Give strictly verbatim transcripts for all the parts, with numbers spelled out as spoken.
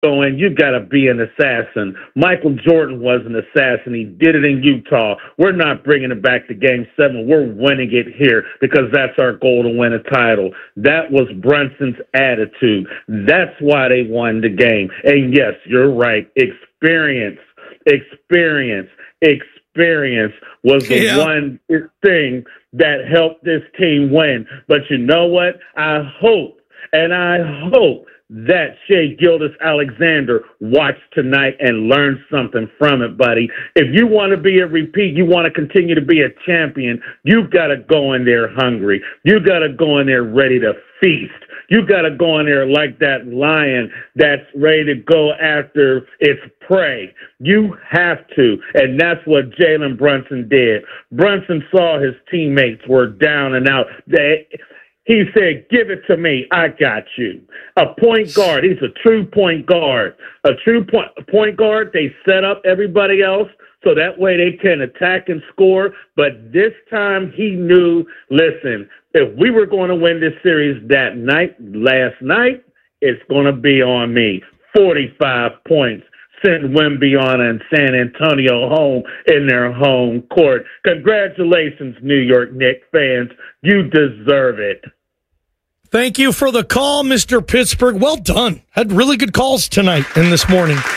going, you got to be an assassin. Michael Jordan was an assassin. He did it in Utah. We're not bringing it back to game seven. We're winning it here because that's our goal to win a title. That was Brunson's attitude. That's why they won the game. And yes, you're right. Experience, experience, experience was the yeah. one thing that helped this team win. But you know what? I hope, and I hope that Shai Gilgeous-Alexander watched tonight and learned something from it, buddy. If you want to be a repeat, you want to continue to be a champion, you've got to go in there hungry. You got to go in there ready to feast. You got to go in there like that lion that's ready to go after its prey. You have to, and that's what Jalen Brunson did. Brunson saw his teammates were down and out. They He said, give it to me. I got you. A point guard. He's a true point guard. A true point, point guard. They set up everybody else so that way they can attack and score. But this time he knew, listen, if we were going to win this series that night, last night, it's going to be on me. forty-five points. Send Wembanyama and San Antonio home in their home court. Congratulations, New York Knicks fans. You deserve it. Thank you for the call, Mister Pittsburgh. Well done. Had really good calls tonight and this morning. one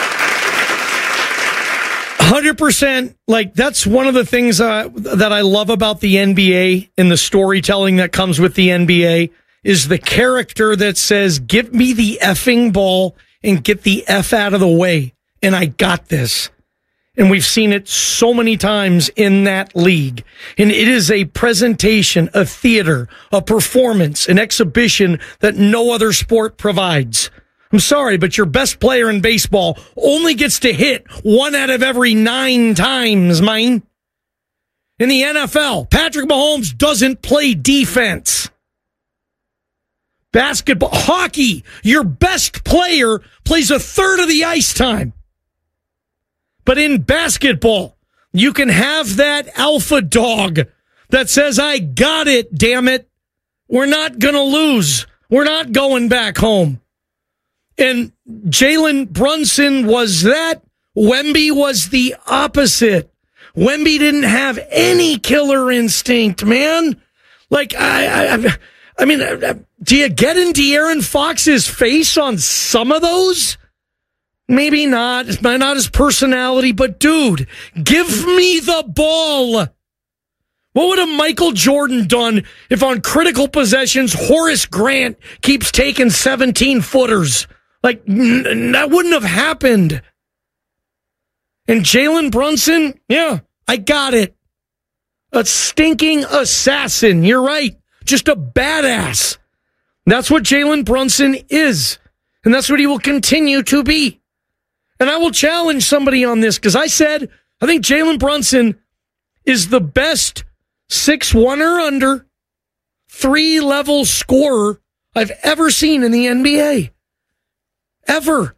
hundred percent. Like, that's one of the things uh, that I love about the N B A and the storytelling that comes with the N B A is the character that says, give me the effing ball and get the F out of the way. And I got this. And we've seen it so many times in that league. And it is a presentation, a theater, a performance, an exhibition that no other sport provides. I'm sorry, but your best player in baseball only gets to hit one out of every nine times, mine. In the N F L, Patrick Mahomes doesn't play defense. Basketball, hockey, your best player plays a third of the ice time. But in basketball, you can have that alpha dog that says, I got it, damn it. We're not going to lose. We're not going back home. And Jalen Brunson was that. Wemby was the opposite. Wemby didn't have any killer instinct, man. Like, I... I, I mean, do you get in De'Aaron Fox's face on some of those? Maybe not. It's not his personality, but dude, give me the ball. What would have Michael Jordan done if on critical possessions, Horace Grant keeps taking seventeen footers? Like, n- that wouldn't have happened. And Jalen Brunson, yeah, I got it. A stinking assassin. You're right. Just a badass. That's what Jalen Brunson is. And that's what he will continue to be. And I will challenge somebody on this because I said, I think Jalen Brunson is the best six one or under, three-level scorer I've ever seen in the N B A. Ever.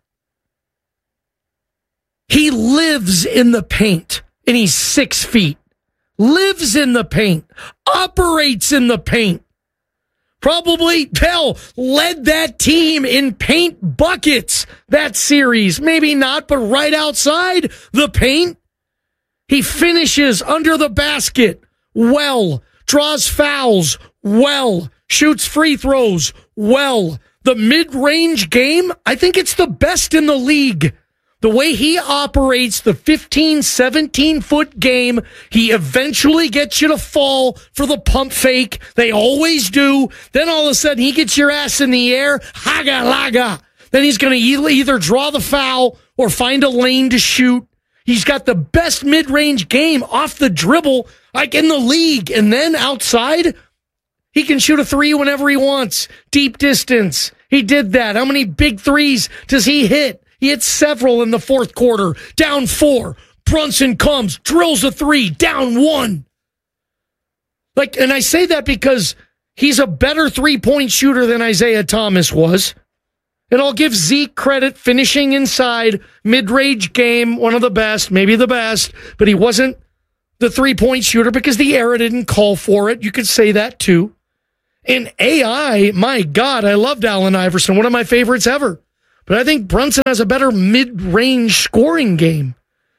He lives in the paint, and he's six feet. Lives in the paint, operates in the paint. Probably, hell, led that team in paint buckets that series. Maybe not, but right outside the paint. He finishes under the basket well, draws fouls well, shoots free throws well. The mid-range game, I think it's the best in the league. The way he operates the fifteen, seventeen-foot game, he eventually gets you to fall for the pump fake. They always do. Then all of a sudden, he gets your ass in the air. Haga laga. Then he's going to either draw the foul or find a lane to shoot. He's got the best mid-range game off the dribble, like in the league. And then outside, he can shoot a three whenever he wants. Deep distance. He did that. How many big threes does he hit? He hit several in the fourth quarter. Down four. Brunson comes, drills a three, down one. Like, and I say that because he's a better three-point shooter than Isaiah Thomas was. And I'll give Zeke credit finishing inside, mid-range game, one of the best, maybe the best, but he wasn't the three-point shooter because the era didn't call for it. You could say that too. In A I, my God, I loved Allen Iverson, one of my favorites ever. but I think Brunson has a better mid-range scoring game.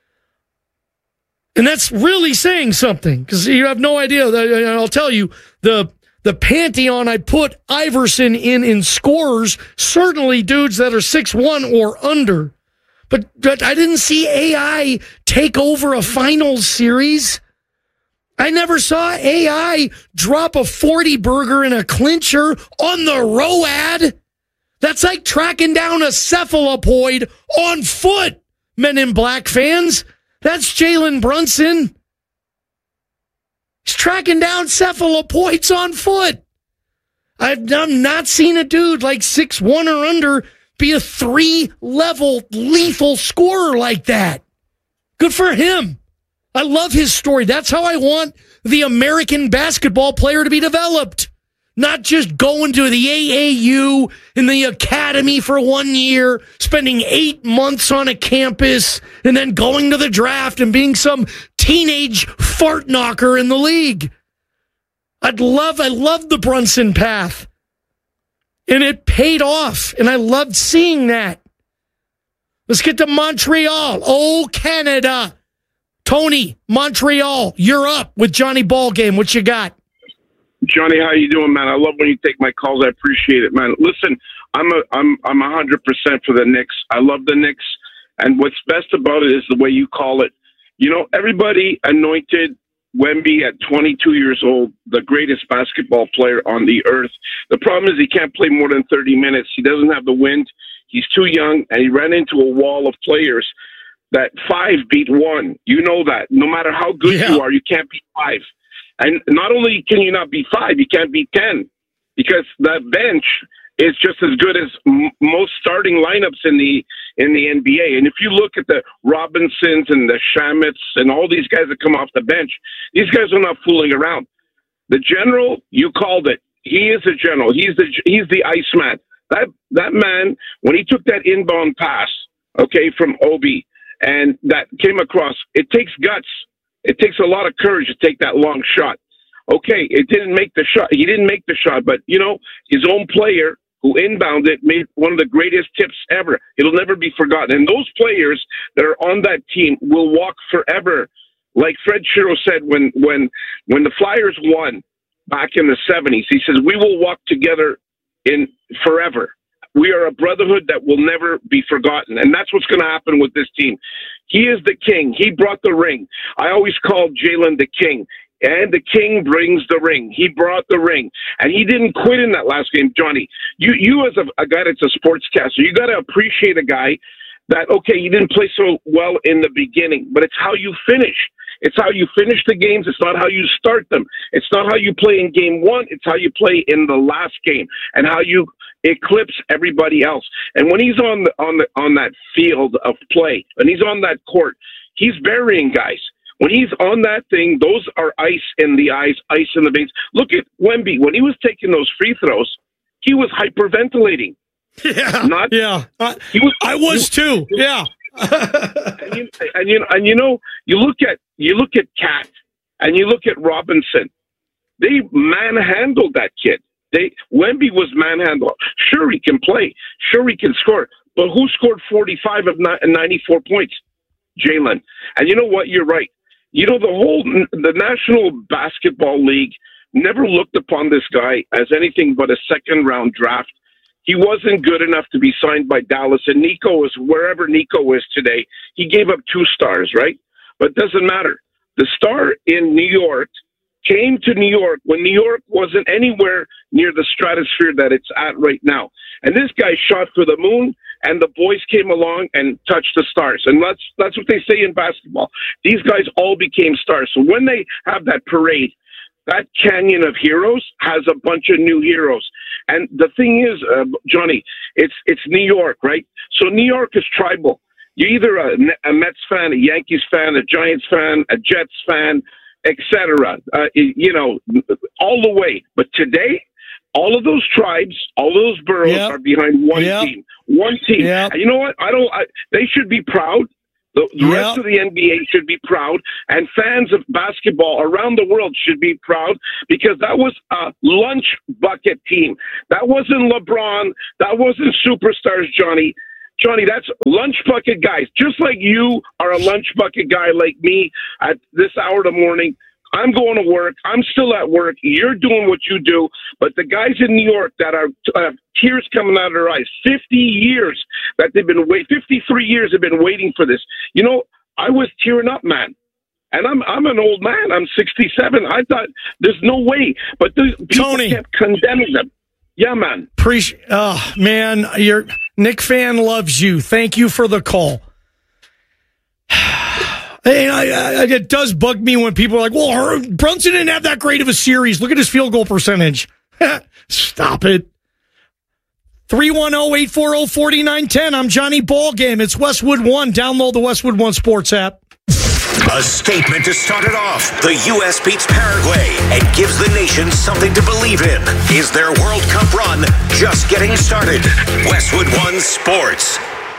And that's really saying something, because you have no idea. I'll tell you, the the pantheon I put Iverson in in scorers, certainly dudes that are six one or under. But, but I didn't see A I take over a finals series. I never saw A I drop a forty burger in a clincher on the ROAD. That's like tracking down a cephalopoid on foot, Men in Black fans. That's Jalen Brunson. He's tracking down cephalopoids on foot. I've not seen a dude like six one or under be a three-level lethal scorer like that. Good for him. I love his story. That's how I want the American basketball player to be developed. Not just going to the A A U in the academy for one year, spending eight months on a campus, and then going to the draft and being some teenage fart knocker in the league. I'd love, I love the Brunson path. And it paid off, and I loved seeing that. Let's get to Montreal. Oh, Canada. Tony, Montreal, you're up with Johnny Ballgame. What you got? Johnny, how you doing, man? I love when you take my calls. I appreciate it, man. Listen, I'm a, I'm, I'm a hundred percent for the Knicks. I love the Knicks, and what's best about it is the way you call it. You know, everybody anointed Wemby at twenty-two years old, the greatest basketball player on the earth. The problem is he can't play more than thirty minutes. He doesn't have the wind. He's too young, and he ran into a wall of players that five beat one. You know that. No matter how good yeah. you are, you can't beat five. And not only can you not beat five, you can't beat ten, because that bench is just as good as m- most starting lineups in the in the N B A. And if you look at the Robinsons and the Shamits and all these guys that come off the bench, these guys are not fooling around. The general, you called it. He is a general. He's the he's the Iceman. That that man, when he took that inbound pass, okay, from Obi, and that came across, it takes guts. It takes a lot of courage to take that long shot. Okay, it didn't make the shot. He didn't make the shot, but, you know, his own player who inbounded made one of the greatest tips ever. It'll never be forgotten. And those players that are on that team will walk forever. Like Fred Shiro said when, when, when the Flyers won back in the seventies, he says, we will walk together in forever. We are a brotherhood that will never be forgotten. And that's what's going to happen with this team. He is the king. He brought the ring. I always called Jalen the king. And the king brings the ring. He brought the ring. And he didn't quit in that last game. Johnny, you, you as a, a guy that's a sportscaster, you got to appreciate a guy that, okay, you didn't play so well in the beginning, but it's how you finish. It's how you finish the games. It's not how you start them. It's not how you play in game one. It's how you play in the last game and how you eclipse everybody else. And when he's on the, on the, on that field of play, and he's on that court, he's burying guys. When he's on that thing, those are ice in the eyes, ice in the veins. Look at Wemby. When he was taking those free throws, he was hyperventilating. Yeah, not, yeah. Uh, he was, I was he, too. Yeah. and, you, and you and you know you look at you look at Cat and you look at Robinson. They manhandled that kid. They Wemby was manhandled. Sure, he can play. Sure, he can score. But who scored forty-five of ninety-four points? Jalen. And you know what? You're right. You know, the whole the National Basketball League never looked upon this guy as anything but a second round draft. He wasn't good enough to be signed by Dallas, and Nico is wherever Nico is today. He gave up two stars, right? But it doesn't matter. The star in New York came to New York when New York wasn't anywhere near the stratosphere that it's at right now. And this guy shot for the moon, and the boys came along and touched the stars. And that's that's what they say in basketball. These guys all became stars. So when they have that parade, that canyon of heroes has a bunch of new heroes. And the thing is, uh, Johnny, it's it's New York, right? So New York is tribal. You're either a, a Mets fan, a Yankees fan, a Giants fan, a Jets fan, et cetera. Uh, you know, all the way. But today, all of those tribes, all those boroughs yep. are behind one yep. team. One team. Yep. And you know what? I don't. I, they should be proud. The, the yep. rest of the N B A should be proud, and fans of basketball around the world should be proud, because that was a lunch bucket team. That wasn't LeBron. That wasn't superstars, Johnny. Johnny, that's lunch bucket guys. Just like you are a lunch bucket guy like me at this hour of the morning. I'm going to work. I'm still at work. You're doing what you do. But the guys in New York that are uh, tears coming out of their eyes, fifty years that they've been wait, fifty-three years have been waiting for this. You know, I was tearing up, man. And I'm I'm an old man. I'm sixty-seven. I thought there's no way. But the people Tony. kept condemning them. Yeah, man. Appreciate. Oh, man, your Nick fan loves you. Thank you for the call. Hey, I, I, it does bug me when people are like, well, her, Brunson didn't have that great of a series. Look at his field goal percentage. Stop it. three one zero, eight four zero, four nine one zero. I'm Johnny Ballgame. It's Westwood One. Download the Westwood One Sports app. A statement to start it off. The U S beats Paraguay and gives the nation something to believe in. Is their World Cup run just getting started? Westwood One Sports.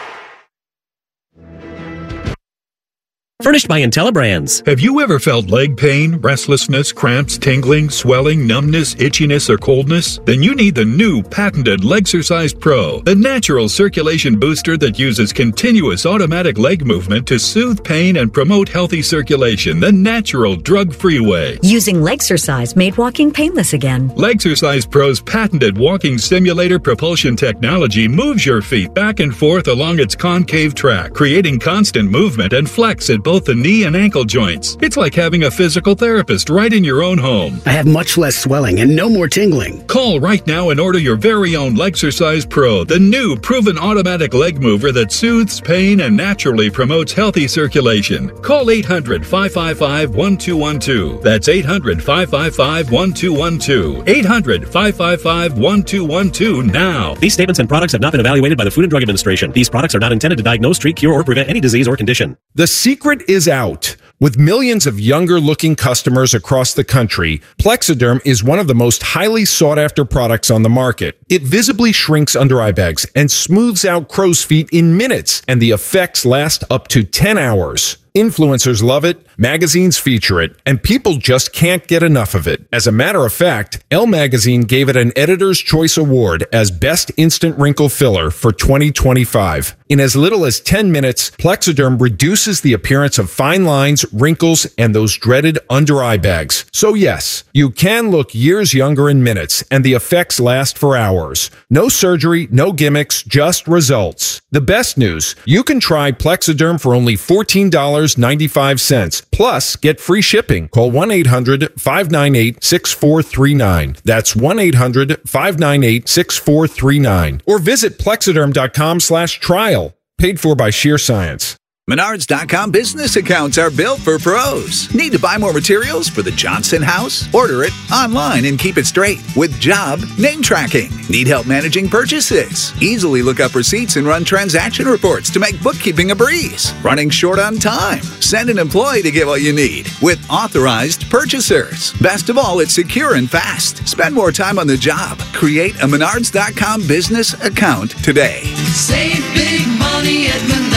Furnished by IntelliBrands. Have you ever felt leg pain, restlessness, cramps, tingling, swelling, numbness, itchiness, or coldness? Then you need the new patented Legsercise Pro, the natural circulation booster that uses continuous automatic leg movement to soothe pain and promote healthy circulation the natural, drug-free way. Using Legsercise made walking painless again. Legsercise Pro's patented walking simulator propulsion technology moves your feet back and forth along its concave track, creating constant movement and flex at both the knee and ankle joints. It's like having a physical therapist right in your own home. I have much less swelling and no more tingling. Call right now and order your very own Legsercise Pro, the new proven automatic leg mover that soothes pain and naturally promotes healthy circulation. Call eight hundred, five five five, one two one two. That's eight hundred, five five five, one two one two. eight hundred, five five five, one two one two now. These statements and products have not been evaluated by the Food and Drug Administration. These products are not intended to diagnose, treat, cure, or prevent any disease or condition. The secret is out. With millions of younger-looking customers across the country, Plexiderm is one of the most highly sought-after products on the market. It visibly shrinks under-eye bags and smooths out crow's feet in minutes, and the effects last up to ten hours. Influencers love it, magazines feature it, and people just can't get enough of it. As a matter of fact, Elle Magazine gave it an Editor's Choice Award as Best Instant Wrinkle Filler for twenty twenty-five. In as little as ten minutes, Plexiderm reduces the appearance of fine lines, wrinkles, and those dreaded under-eye bags. So yes, you can look years younger in minutes, and the effects last for hours. No surgery, no gimmicks, just results. The best news, you can try Plexiderm for only fourteen dollars and ninety-five cents. Plus, get free shipping. Call one eight hundred, five nine eight, six four three nine. That's one eight hundred, five nine eight, six four three nine. Or visit plexiderm.com slash trial. Paid for by Sheer Science. Menards dot com business accounts are built for pros. Need to buy more materials for the Johnson house? Order it online and keep it straight with job name tracking. Need help managing purchases? Easily look up receipts and run transaction reports to make bookkeeping a breeze. Running short on time? Send an employee to get what you need with authorized purchasers. Best of all, it's secure and fast. Spend more time on the job. Create a Menards dot com business account today. Save big money at Menards.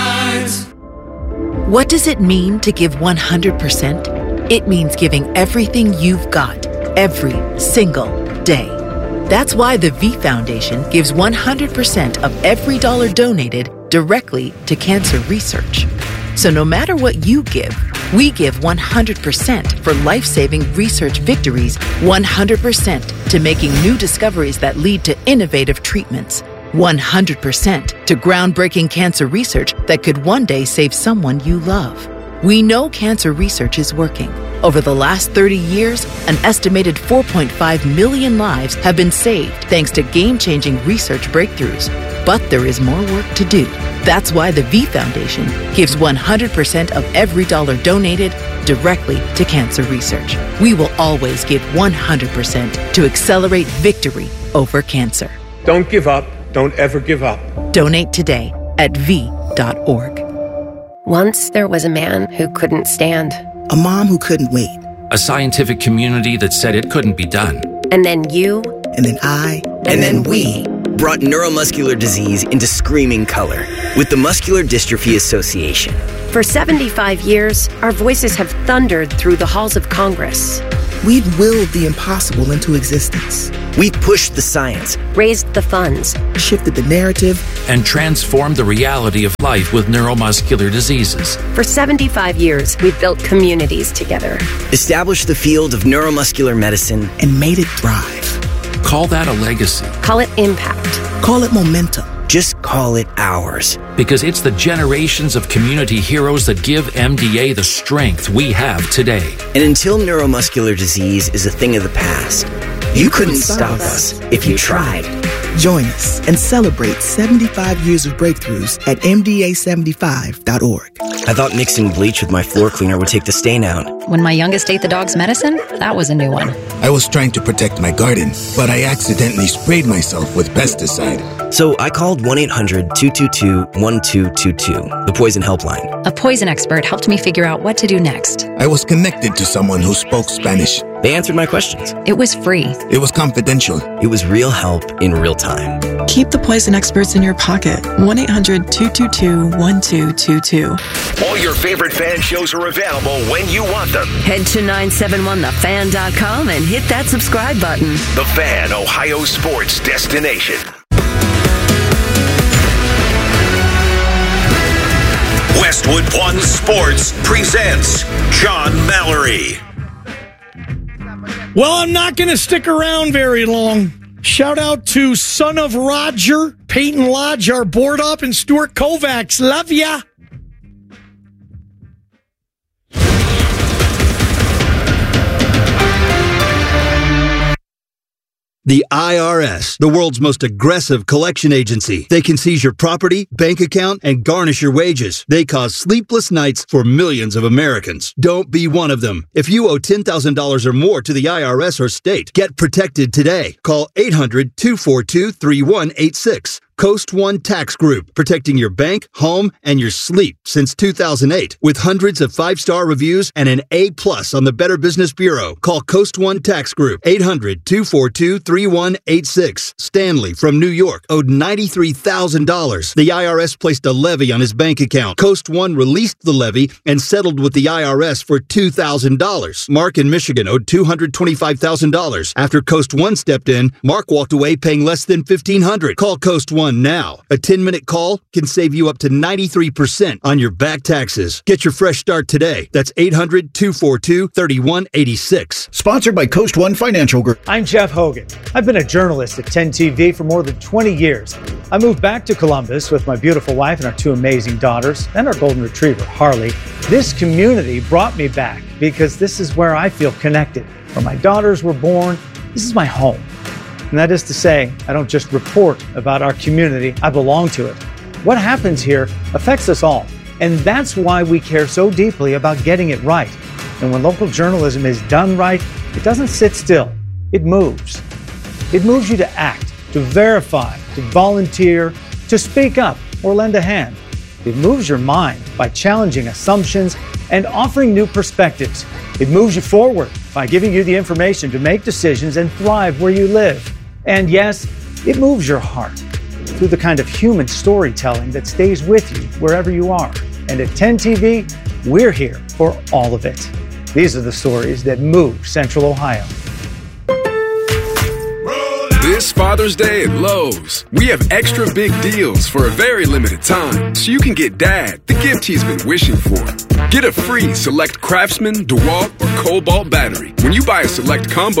What does it mean to give one hundred percent? It means giving everything you've got, every single day. That's why the V Foundation gives one hundred percent of every dollar donated directly to cancer research. So no matter what you give, we give one hundred percent for life-saving research victories, one hundred percent to making new discoveries that lead to innovative treatments, one hundred percent to groundbreaking cancer research that could one day save someone you love. We know cancer research is working. Over the last thirty years, an estimated four point five million lives have been saved thanks to game-changing research breakthroughs. But there is more work to do. That's why the V Foundation gives one hundred percent of every dollar donated directly to cancer research. We will always give one hundred percent to accelerate victory over cancer. Don't give up. Don't ever give up. Donate today at V dot org. Once there was a man who couldn't stand. A mom who couldn't wait. A scientific community that said it couldn't be done. And then you. And then I. And, and then, then we. Brought neuromuscular disease into screaming color with the Muscular Dystrophy Association. For seventy-five years, our voices have thundered through the halls of Congress. We'd willed the impossible into existence. We pushed the science, raised the funds, shifted the narrative, and transformed the reality of life with neuromuscular diseases. For seventy-five years, we've built communities together, established the field of neuromuscular medicine, and made it thrive. Call that a legacy. Call it impact. Call it momentum. Just call it ours. Because it's the generations of community heroes that give M D A the strength we have today. And until neuromuscular disease is a thing of the past, you, you couldn't, couldn't stop us if you tried. Join us and celebrate seventy-five years of breakthroughs at M D A seventy-five dot org. I thought mixing bleach with my floor cleaner would take the stain out. When my youngest ate the dog's medicine, that was a new one. I was trying to protect my garden, but I accidentally sprayed myself with pesticide. So I called one eight hundred two two two one two two two, the poison helpline. A poison expert helped me figure out what to do next. I was connected to someone who spoke Spanish. They answered my questions. It was free. It was confidential. It was real help in real time. Keep the poison experts in your pocket. one eight hundred two two two one two two two. All your favorite fan shows are available when you want them. Head to nine seven one the fan dot com and hit that subscribe button. The Fan, Ohio sports destination. Westwood One Sports presents John Mallory. Well, I'm not going to stick around very long. Shout out to son of Roger, Peyton Lodge, our board up, and Stuart Kovacs. Love ya. The I R S, the world's most aggressive collection agency. They can seize your property, bank account, and garnish your wages. They cause sleepless nights for millions of Americans. Don't be one of them. If you owe ten thousand dollars or more to the I R S or state, get protected today. Call eight hundred two four two three one eight six. Coast One Tax Group, protecting your bank, home, and your sleep since two thousand eight. With hundreds of five-star reviews and an A plus on the Better Business Bureau. Call Coast One Tax Group, eight hundred two four two three one eight six. Stanley from New York owed ninety-three thousand dollars. The I R S placed a levy on his bank account. Coast One released the levy and settled with the I R S for two thousand dollars. Mark in Michigan owed two hundred twenty-five thousand dollars. After Coast One stepped in, Mark walked away paying less than fifteen hundred dollars. Call Coast One now. A ten-minute call can save you up to ninety-three percent on your back taxes. Get your fresh start today. That's eight hundred two four two three one eight six. Sponsored by Coast One Financial Group. I'm Jeff Hogan. I've been a journalist at ten T V for more than twenty years. I moved back to Columbus with my beautiful wife and our two amazing daughters and our golden retriever, Harley. This community brought me back because this is where I feel connected. Where my daughters were born, this is my home. And that is to say, I don't just report about our community, I belong to it. What happens here affects us all. And that's why we care so deeply about getting it right. And when local journalism is done right, it doesn't sit still. It moves. It moves you to act, to verify, to volunteer, to speak up or lend a hand. It moves your mind by challenging assumptions and offering new perspectives. It moves you forward by giving you the information to make decisions and thrive where you live. And yes, it moves your heart through the kind of human storytelling that stays with you wherever you are. And at ten T V, we're here for all of it. These are the stories that move Central Ohio. This Father's Day at Lowe's, we have extra big deals for a very limited time, so you can get Dad the gift he's been wishing for. Get a free Select Craftsman, DeWalt, or Cobalt battery when you buy a Select combo